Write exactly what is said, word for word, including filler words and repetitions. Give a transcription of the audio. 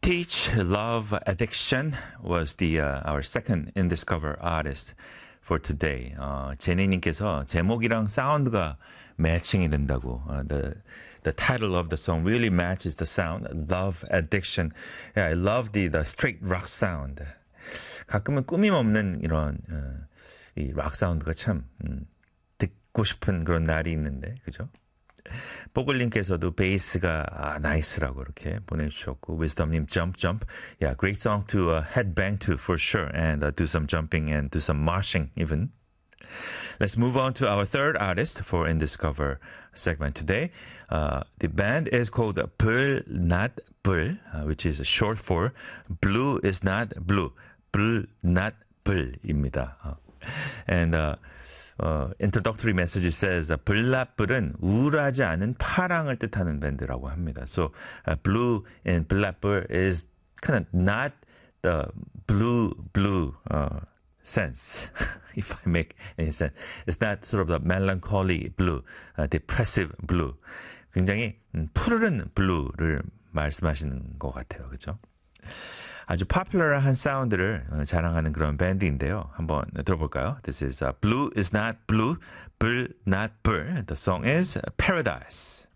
Teach Love Addiction was the uh, our second in Discover artist for today. 어, 제니님께서 제목이랑 사운드가 매칭이 된다고. 어, the the title of the song really matches the sound. Love Addiction. Yeah, I love the the straight rock sound. 가끔은 꾸밈 없는 이런 어, 이 락 사운드가 참 음, 듣고 싶은 그런 날이 있는데, 그죠? 뽀글님께서도 베이스가 아, 나이스라고 이렇게 보내주셨고, wisdom님 jump jump, yeah, great song to uh, headbang to for sure, and uh, do some jumping and do some moshing even. Let's move on to our third artist for In Discover segment today. Uh, the band is called 불 not 불, uh, which is short for Blue is not blue, 불 not 불입니다. Uh, and uh, Uh, introductory message says, uh, 블라뿔은 우울하지 않은 파랑을 뜻하는 밴드라고 합니다. So, uh, blue in 블라뿔 is kind of not the blue, blue, uh, sense, if I make any sense. It's not sort of the melancholy blue, uh, depressive blue. 굉장히 음, 푸르른 blue를 말씀하시는 것 같아요. 그죠? 아주 popular한 사운드를 자랑하는 그런 밴드인데요. 한번 들어볼까요? This is uh, Blue is not blue, 불 not 불. The song is Paradise.